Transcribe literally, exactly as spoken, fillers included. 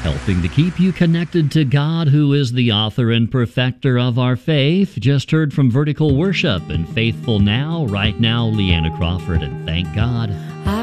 helping to keep you connected to God, who is the author and perfecter of our faith. Just heard from Vertical Worship and Faithful Now, Right Now, Leanna Crawford, and Thank God.